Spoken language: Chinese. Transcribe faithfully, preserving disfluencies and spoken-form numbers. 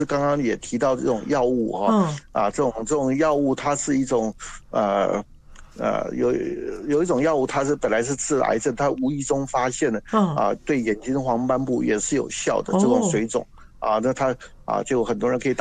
刚刚也提到这种药物哈、哦，嗯、啊，这种这种药物它是一种呃呃有有一种药物它是本来是治癌症，它无意中发现了，嗯、啊，对眼睛黄斑部也是有效的这种水肿、哦、啊，那它啊就很多人可以打。